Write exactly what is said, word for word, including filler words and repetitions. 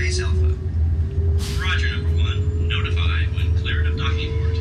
Base Alpha. Roger, number one. Notify when cleared of docking order.